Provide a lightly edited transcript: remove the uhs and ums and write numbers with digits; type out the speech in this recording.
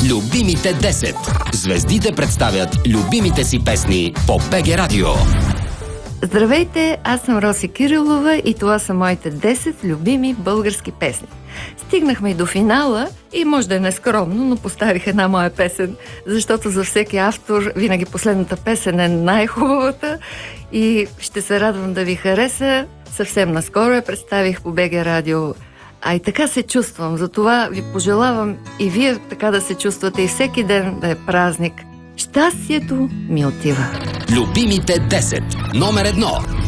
Любимите 10. Звездите представят любимите си песни по БГ Радио. Здравейте, аз съм Роси Кирилова и това са моите 10 любими български песни. Стигнахме и до финала и може да е нескромно, но поставих една моя песен, защото за всеки автор винаги последната песен е най-хубавата и ще се радвам да ви хареса. Съвсем наскоро я представих по БГ Радио. А и така се чувствам, затова ви пожелавам и вие така да се чувствате и всеки ден да е празник. Щастието ми отива. Любимите 10. Номер 1.